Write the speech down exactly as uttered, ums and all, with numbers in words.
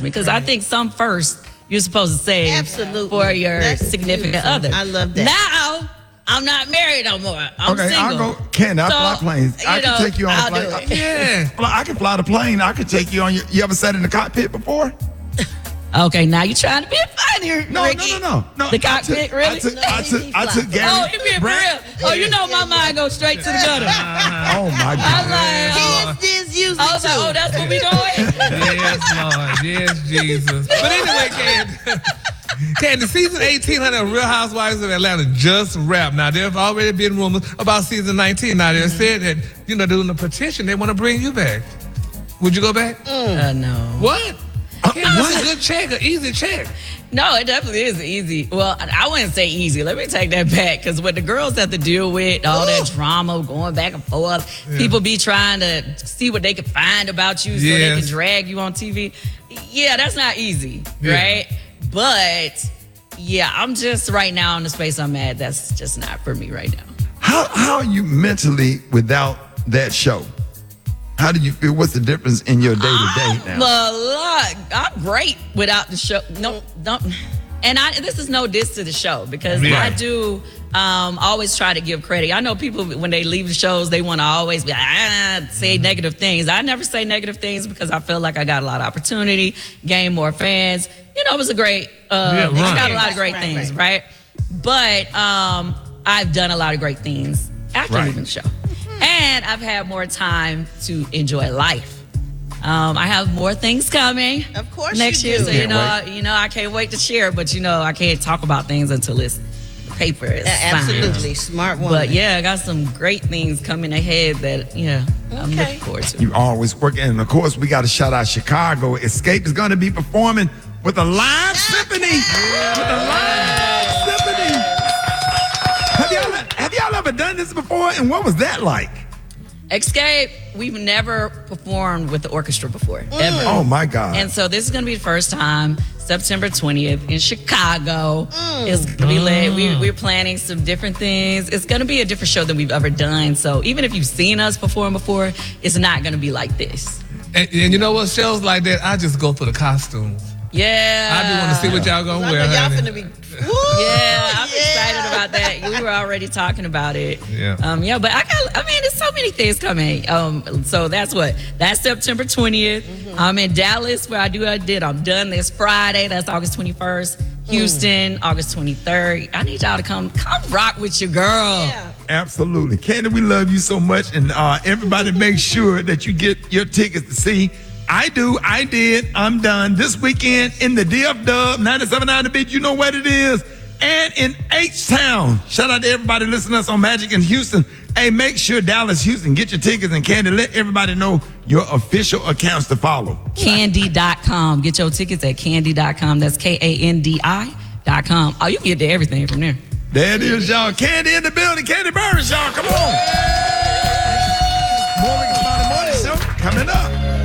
me because right. I think some first you're supposed to save Absolutely. for your That's significant beautiful. other. I love that. Now, I'm not married no more. I'm okay, single. I'll go. Ken, I so, fly planes. I can know, take you on I'll a plane. do it. Yeah, I can fly the plane. I can take you on your. You ever sat in the cockpit before? Okay, now you're trying to be funny, No, Ricky. no, no, no, no. The cockpit, I really? took, No, I he- took, he I fly. took Gary. Oh, you being for Brand- real? Oh, you know my mind goes straight to the gutter. Oh my I God. was like, oh, Kids is usually I was like, oh, that's what we doing? Yes, Lord. Yes, Jesus. But anyway, Ken, Ken, the season eighteen hundred of Real Housewives of Atlanta just wrapped. Now, there have already been rumors about season nineteen. Now, they said that, you know, doing the petition, they want to bring you back. Would you go back? Uh, no. What? Uh, Ken, that's what? a good check, an easy check. No, it definitely is easy. Well, I wouldn't say easy. Let me take that back because what the girls have to deal with, all that drama going back and forth, Yeah. people be trying to see what they can find about you so they Yes. can drag you on T V. Yeah, that's not easy, Yeah. right? But yeah, I'm just right now in the space I'm at. That's just not for me right now. How how are you mentally without that show? How do you feel? What's the difference in your day to day I'm now? a lot. I'm great without the show. No, don't. And I, this is no diss to the show because Yeah. I do um, always try to give credit. I know people when they leave the shows, they want to always be like, ah, say negative things. I never say negative things because I feel like I got a lot of opportunity, gain more fans. You know, it was a great. Uh, Yeah, it's right. got a lot of great Right, things, right. right? But um, I've done a lot of great things after Right. leaving the show. And I've had more time to enjoy life. Um, I have more things coming. Of course next you year. do. So you Can't know, wait. I, you know, I can't wait to share. But you know, I can't talk about things until it's paper. It's A- Absolutely. Smart woman. But yeah, I got some great things coming ahead that yeah, I'm Okay. looking forward to. You always working, and of course we got to shout out Chicago. Escape is going to be performing with a live symphony. With a live symphony. Have y'all have y'all ever done this before? And what was that like? Escape, we've never performed with the orchestra before, ever. Oh my God! And so this is going to be the first time, September twentieth in Chicago. It's going to be lit. We, we're planning some different things. It's going to be a different show than we've ever done. So even if you've seen us perform before, it's not going to be like this. And, and you know what? Shows like that, I just go for the costumes. Yeah. I do want to see what y'all I gonna know wear. y'all honey. finna be. Woo, Yeah, I'm yeah. excited about that. We were already talking about it. Yeah. Um, yeah, but I got, I mean, there's so many things coming. Um, so that's what, that's September twentieth. Mm-hmm. I'm in Dallas where I do, I did, I'm done this Friday. That's August twenty-first. Houston, August twenty-third. I need y'all to come, come rock with your girl. Yeah. Absolutely, Candy, we love you so much, and uh, everybody make sure that you get your tickets to see. I do, I did, I'm done this weekend in the D F Dub ninety-seven point nine The Beat. You know what it is. And in H-Town. Shout out to everybody listening to us on Magic in Houston. Hey, make sure Dallas, Houston, get your tickets, and Candy, let everybody know your official accounts to follow. Candy dot com. Get your tickets at candy dot com. That's K A N D I dot com. Oh, you can get to everything from there. There it is, y'all. Candy in the building. Candy Burris, y'all. Come on. More Ricky Smiley Morning Show coming up.